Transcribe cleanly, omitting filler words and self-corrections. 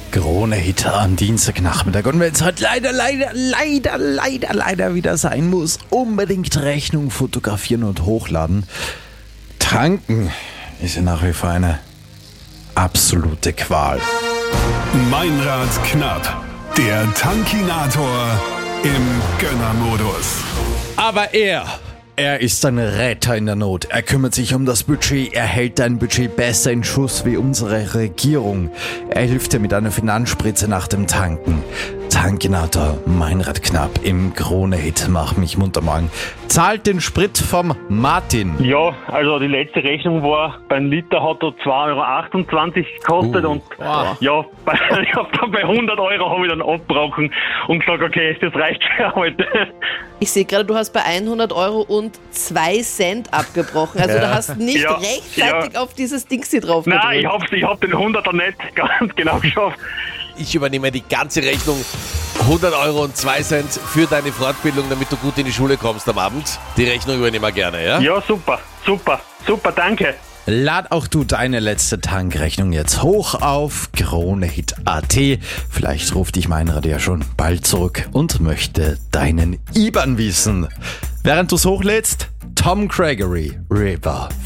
Krone-Hit am Dienstagnachmittag. Und wenn es heute leider wieder sein muss, unbedingt Rechnung fotografieren und hochladen. Tanken ist ja nach wie vor eine absolute Qual. Meinrad knapp, der Tankinator im Gönnermodus. Aber er ist ein Retter in der Not. Er kümmert sich um das Budget. Er hält dein Budget besser in Schuss wie unsere Regierung. Er hilft dir mit einer Finanzspritze nach dem Tanken. Tankinator Meinrad knapp im Krone-Hit. Mach mich munter morgen. Zahlt den Sprit vom Martin. Ja, also die letzte Rechnung war, beim Liter hat er 2,28 € gekostet und ja, ich hab dann bei 100 € habe ich dann abgebrochen und gesagt, okay, das reicht für heute. Ich sehe gerade, du hast bei 100 € und 2 Cent abgebrochen. Also du hast nicht rechtzeitig auf dieses Dings hier drauf gedrückt. Nein, ich hab den 100er nicht ganz genau geschafft. Ich übernehme die ganze Rechnung, 100 € und 2 Cent für deine Fortbildung, damit du gut in die Schule kommst am Abend. Die Rechnung übernehmen wir gerne, ja? Ja, super, danke. Lad auch du deine letzte Tankrechnung jetzt hoch auf Kronehit.at. Vielleicht ruft dich Meinrad ja schon bald zurück und möchte deinen IBAN wissen. Während du es hochlädst, Tom Gregory, River